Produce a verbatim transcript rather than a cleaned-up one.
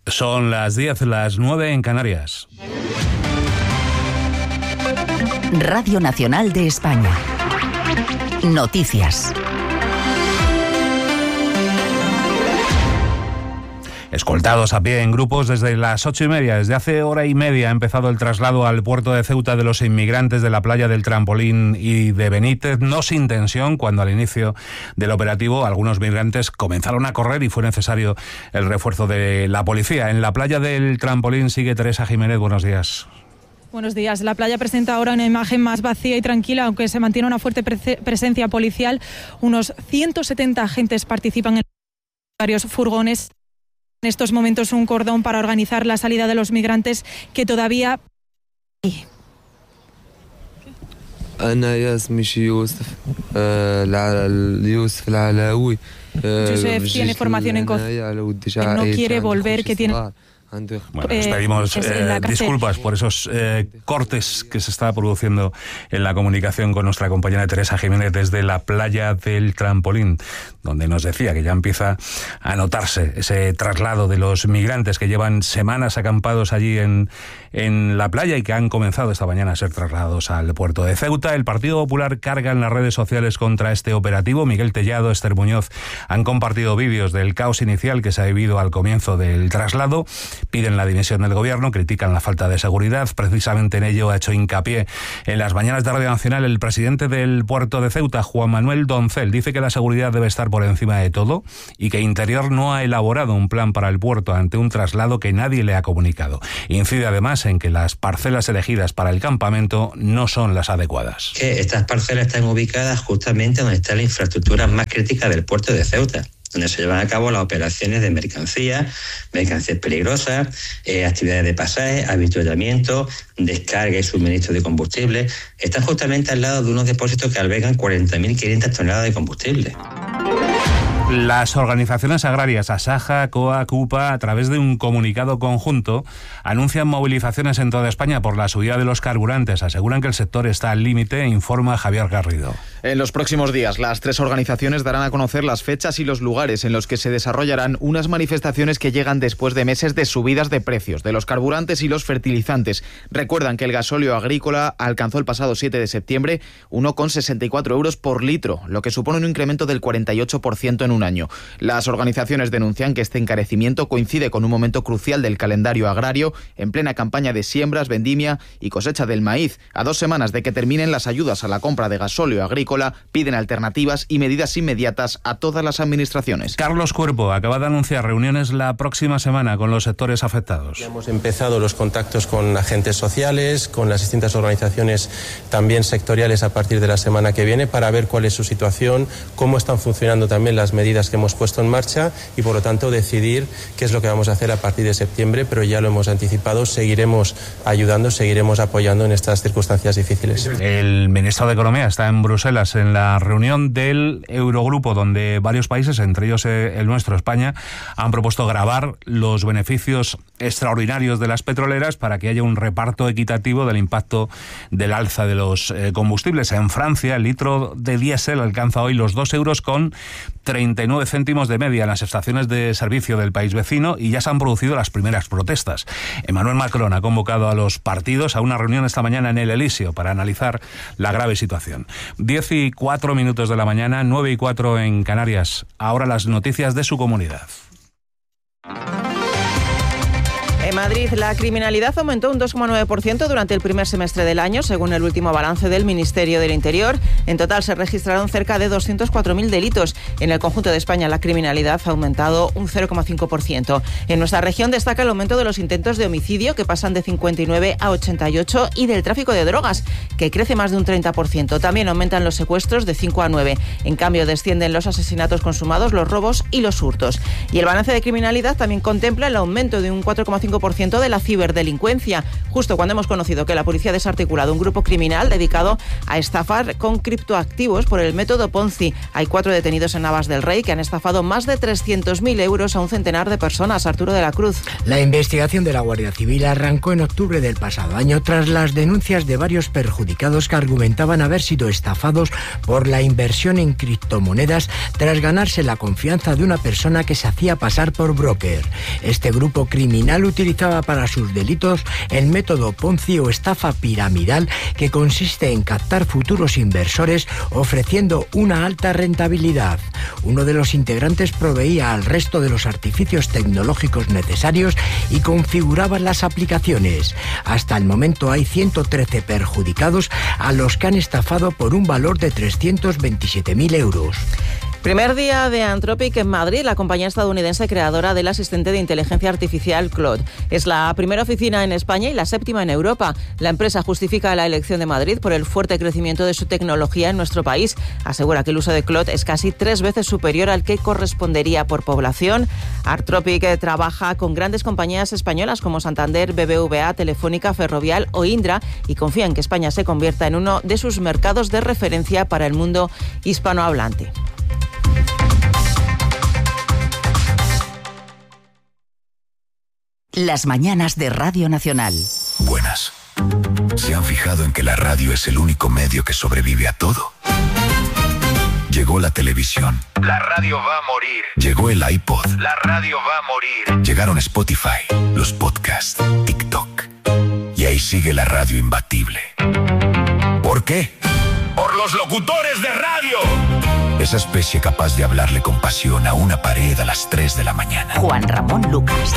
Son las diez, las nueve en Canarias. Radio Nacional de España. Noticias. Escoltados a pie en grupos desde las ocho y media, desde hace hora y media ha empezado el traslado al puerto de Ceuta de los inmigrantes de la playa del Trampolín y de Benítez, no sin tensión, cuando al inicio del operativo algunos migrantes comenzaron a correr y fue necesario el refuerzo de la policía. En la playa del Trampolín sigue Teresa Jiménez, buenos días. Buenos días. La playa presenta ahora una imagen más vacía y tranquila, aunque se mantiene una fuerte pre- presencia policial. Unos ciento setenta agentes participan en varios furgones. En estos momentos un cordón para organizar la salida de los migrantes que todavía... Joseph tiene formación en cocina, no quiere volver, que tiene... Bueno, nos pedimos eh, disculpas por esos eh, cortes que se está produciendo en la comunicación con nuestra compañera Teresa Jiménez desde la playa del Trampolín, donde nos decía que ya empieza a notarse ese traslado de los migrantes que llevan semanas acampados allí en, en la playa y que han comenzado esta mañana a ser trasladados al puerto de Ceuta. El Partido Popular carga en las redes sociales contra este operativo. Miguel Tellado, Esther Muñoz han compartido vídeos del caos inicial que se ha vivido al comienzo del traslado. Piden la dimisión del gobierno, critican la falta de seguridad. Precisamente en ello ha hecho hincapié en las mañanas de Radio Nacional el presidente del puerto de Ceuta, Juan Manuel Doncel. Dice que la seguridad debe estar por encima de todo y que Interior no ha elaborado un plan para el puerto ante un traslado que nadie le ha comunicado. Incide además en que las parcelas elegidas para el campamento no son las adecuadas. Que estas parcelas están ubicadas justamente donde está la infraestructura más crítica del puerto de Ceuta, donde se llevan a cabo las operaciones de mercancías, mercancías peligrosas, eh, actividades de pasaje, avituallamiento, descarga y suministro de combustible. Están justamente al lado de unos depósitos que albergan cuarenta mil quinientas toneladas de combustible. Las organizaciones agrarias Asaja, COA, CUPA, a través de un comunicado conjunto, anuncian movilizaciones en toda España por la subida de los carburantes. Aseguran que el sector está al límite, informa Javier Garrido. En los próximos días, las tres organizaciones darán a conocer las fechas y los lugares en los que se desarrollarán unas manifestaciones que llegan después de meses de subidas de precios de los carburantes y los fertilizantes. Recuerdan que el gasóleo agrícola alcanzó el pasado siete de septiembre uno coma sesenta y cuatro euros por litro, lo que supone un incremento del cuarenta y ocho por ciento en un año. Las organizaciones denuncian que este encarecimiento coincide con un momento crucial del calendario agrario, en plena campaña de siembras, vendimia y cosecha del maíz. A dos semanas de que terminen las ayudas a la compra de gasóleo agrícola, piden alternativas y medidas inmediatas a todas las administraciones. Carlos Cuerpo acaba de anunciar reuniones la próxima semana con los sectores afectados. Ya hemos empezado los contactos con agentes sociales, con las distintas organizaciones también sectoriales a partir de la semana que viene para ver cuál es su situación, cómo están funcionando también las medidas que hemos puesto en marcha y por lo tanto decidir qué es lo que vamos a hacer a partir de septiembre, pero ya lo hemos anticipado, seguiremos ayudando, seguiremos apoyando en estas circunstancias difíciles. El ministro de Economía está en Bruselas en la reunión del Eurogrupo, donde varios países, entre ellos el nuestro, España, han propuesto gravar los beneficios extraordinarios de las petroleras para que haya un reparto equitativo del impacto del alza de los eh, combustibles. En Francia, el litro de diésel alcanza hoy los dos euros con treinta y nueve céntimos de media en las estaciones de servicio del país vecino y ya se han producido las primeras protestas. Emmanuel Macron ha convocado a los partidos a una reunión esta mañana en el Elíseo para analizar la grave situación. Diez y cuatro minutos de la mañana, nueve y cuatro en Canarias. Ahora las noticias de su comunidad. En Madrid, la criminalidad aumentó un dos coma nueve por ciento durante el primer semestre del año, según el último balance del Ministerio del Interior. En total se registraron cerca de doscientos cuatro mil delitos. En el conjunto de España, la criminalidad ha aumentado un cero coma cinco por ciento. En nuestra región destaca el aumento de los intentos de homicidio, que pasan de cincuenta y nueve a ochenta y ocho, y del tráfico de drogas, que crece más de un treinta por ciento. También aumentan los secuestros de cinco a nueve. En cambio, descienden los asesinatos consumados, los robos y los hurtos. Y el balance de criminalidad también contempla el aumento de un cuatro coma cinco por ciento por ciento de la ciberdelincuencia, justo cuando hemos conocido que la policía ha desarticulado un grupo criminal dedicado a estafar con criptoactivos por el método Ponzi. Hay cuatro detenidos en Navas del Rey que han estafado más de trescientos mil euros a un centenar de personas. Arturo de la Cruz. La investigación de la Guardia Civil arrancó en octubre del pasado año tras las denuncias de varios perjudicados que argumentaban haber sido estafados por la inversión en criptomonedas tras ganarse la confianza de una persona que se hacía pasar por broker. Este grupo criminal utilizaba para sus delitos el método Ponzi o estafa piramidal, que consiste en captar futuros inversores ofreciendo una alta rentabilidad. Uno de los integrantes proveía al resto de los artificios tecnológicos necesarios y configuraba las aplicaciones. Hasta el momento hay ciento trece perjudicados a los que han estafado por un valor de trescientos veintisiete mil euros. Primer día de Anthropic en Madrid, la compañía estadounidense creadora del asistente de inteligencia artificial Claude. Es la primera oficina en España y la séptima en Europa. La empresa justifica la elección de Madrid por el fuerte crecimiento de su tecnología en nuestro país. Asegura que el uso de Claude es casi tres veces superior al que correspondería por población. Anthropic trabaja con grandes compañías españolas como Santander, B B V A, Telefónica, Ferrovial o Indra y confía en que España se convierta en uno de sus mercados de referencia para el mundo hispanohablante. Las mañanas de Radio Nacional. Buenas. ¿Se han fijado en que la radio es el único medio que sobrevive a todo? Llegó la televisión. La radio va a morir. Llegó el iPod. La radio va a morir. Llegaron Spotify, los podcasts, TikTok. Y ahí sigue la radio imbatible. ¿Por qué? ¡Por los locutores de radio! Esa especie capaz de hablarle con pasión a una pared a las tres de la mañana. Juan Ramón Lucas.